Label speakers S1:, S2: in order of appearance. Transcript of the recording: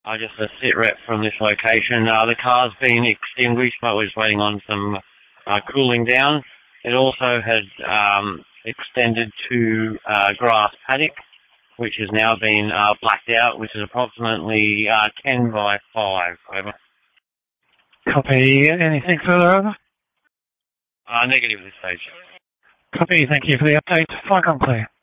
S1: Just a sit rep from this location. The car's been extinguished, but we're just waiting on some cooling down. It also had extended to grass paddock, which has now been blacked out, which is approximately 10 by 5. Over.
S2: Copy. Anything further, over?
S1: Negative at this stage.
S2: Copy. Thank you for the update. Flight on clear.